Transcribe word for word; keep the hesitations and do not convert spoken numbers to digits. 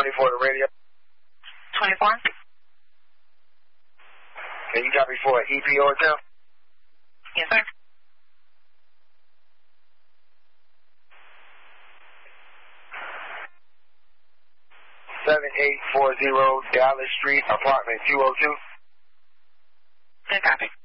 twenty-four to radio. twenty-four. Can you got me for an E P Hotel? Yes, sir. seven eight four zero Dallas Street, apartment two oh two. Good copy.